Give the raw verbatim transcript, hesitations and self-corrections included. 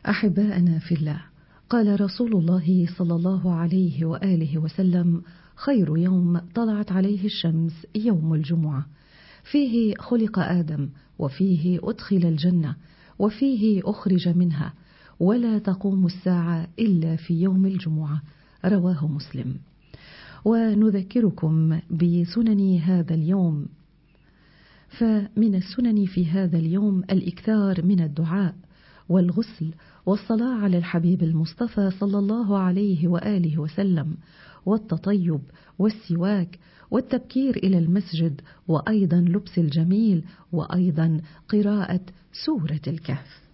أحباءنا في الله، قال رسول الله صلى الله عليه وآله وسلم: خير يوم طلعت عليه الشمس يوم الجمعة، فيه خلق آدم، وفيه أدخل الجنة، وفيه أخرج منها، ولا تقوم الساعة إلا في يوم الجمعة. رواه مسلم. ونذكركم بسنن هذا اليوم، فمن السنن في هذا اليوم الإكثار من الدعاء والغسل والصلاة على الحبيب المصطفى صلى الله عليه وآله وسلم، والتطيب والسواك والتبكير إلى المسجد، وأيضا لبس الجميل، وأيضا قراءة سورة الكهف.